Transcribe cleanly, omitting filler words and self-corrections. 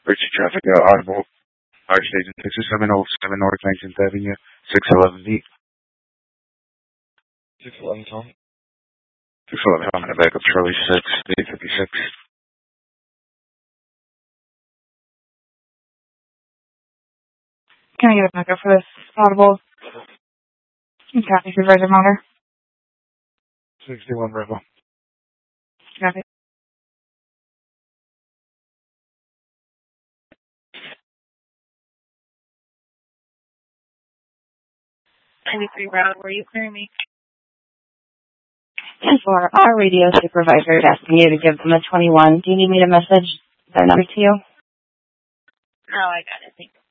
Emergency traffic, Audible. Fire Station 6707 North 19th Avenue, 611B. 611 Tom. 611, I'm going to back up Charlie 6, 856. Can I get a backup for this Audible? Copy, Supervisor Motor. 61 Rebel. Copy. Route, were you clearing me? And for our radio supervisor is asking you to give them a 21. Do you need me to message their number to you? No, I got it. Thank you.